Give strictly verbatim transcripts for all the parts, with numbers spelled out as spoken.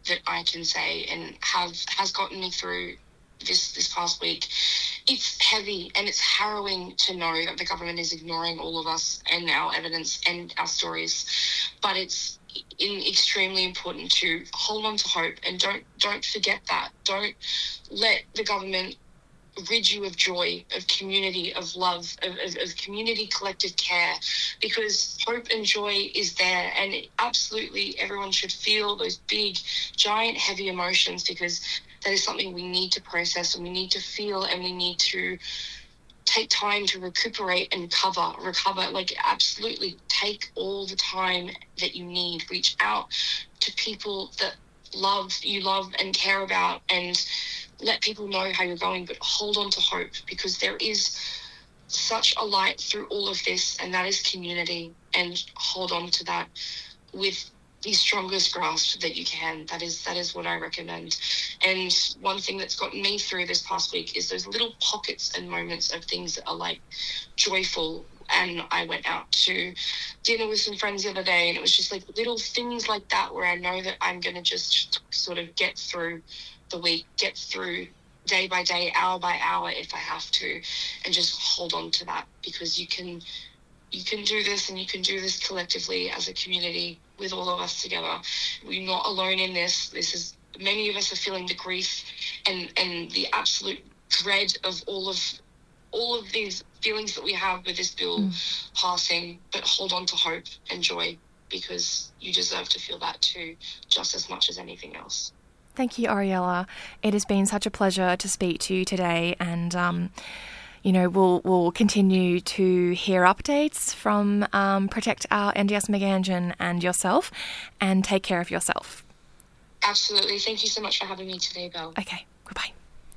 that I can say and have has gotten me through this this past week. It's heavy and it's harrowing to know that the government is ignoring all of us and our evidence and our stories, but it's in extremely important to hold on to hope and don't don't forget that. Don't let the government rid you of joy, of community, of love, of, of, of community collective care, because hope and joy is there, and it, absolutely everyone should feel those big, giant, heavy emotions, because that is something we need to process and we need to feel, and we need to take time to recuperate and cover, recover. Like, absolutely take all the time that you need. Reach out to people that love, you love and care about, and let people know how you're going, but hold on to hope, because there is such a light through all of this, and that is community, and hold on to that with the strongest grasp that you can. That is that is what I recommend. And one thing that's gotten me through this past week is those little pockets and moments of things that are like joyful. And I went out to dinner with some friends the other day, and it was just like little things like that where I know that I'm going to just sort of get through the week, get through day by day, hour by hour if I have to, and just hold on to that, because you can you can do this, and you can do this collectively as a community with all of us together. We're not alone in this. This is, many of us are feeling the grief and, and the absolute dread of all of all of these feelings that we have with this bill mm. passing, but hold on to hope and joy, because you deserve to feel that too, just as much as anything else. Thank you, Ariella. It has been such a pleasure to speak to you today, and um, you know, we'll we'll continue to hear updates from um, Protect Our N D S McAnjan and yourself, and take care of yourself. Absolutely. Thank you so much for having me today, Belle. Okay, goodbye.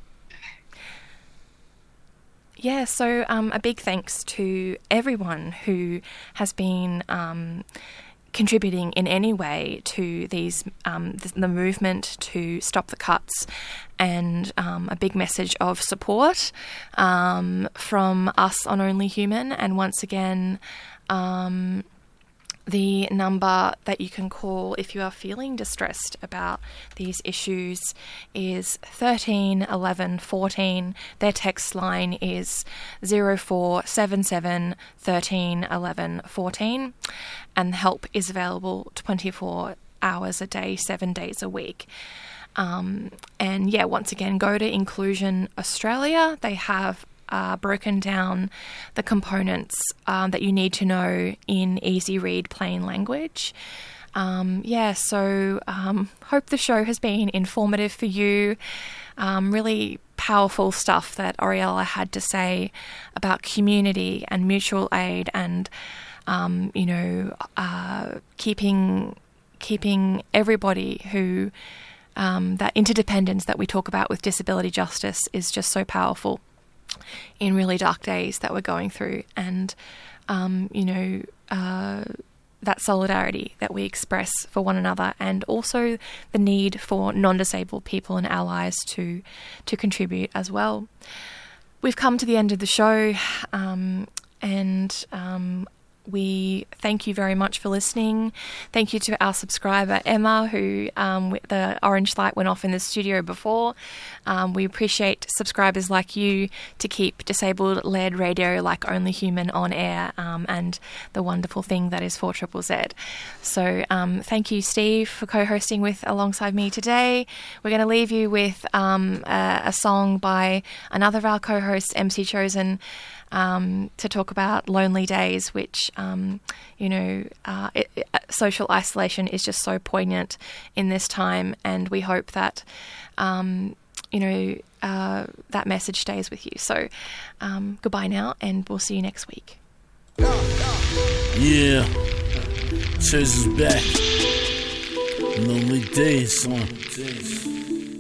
Yeah, so um, a big thanks to everyone who has been um, contributing in any way to these um, the, the movement to stop the cuts, and um, a big message of support um, from us on Only Human. And once again, um, the number that you can call if you are feeling distressed about these issues is thirteen eleven fourteen. Their text line is zero four seven seven thirteen eleven fourteen, and help is available twenty-four hours a day, seven days a week. Um, and yeah, once again, go to Inclusion Australia. They have Uh, broken down the components um, that you need to know in easy read, plain language. Um, yeah, so um, hope the show has been informative for you. Um, really powerful stuff that Ariella had to say about community and mutual aid, and um, you know, uh, keeping keeping everybody who um, that interdependence that we talk about with disability justice is just so powerful in really dark days that we're going through, and um, you know, uh, that solidarity that we express for one another, and also the need for non-disabled people and allies to to contribute as well. We've come to the end of the show, um, and um, we thank you very much for listening. Thank you to our subscriber, Emma, who um, the orange light went off in the studio before. Um, we appreciate subscribers like you to keep disabled-led radio like Only Human on air, um, and the wonderful thing that is four Z Z Z. So um, thank you, Steve, for co-hosting with alongside me today. We're going to leave you with um, a, a song by another of our co-hosts, M C Chosen, Um, to talk about lonely days, which, um, you know, uh, it, it, social isolation is just so poignant in this time, and we hope that, um, you know, uh, that message stays with you. So um, goodbye now, and we'll see you next week. Yeah, Chosen's back. Lonely days, son.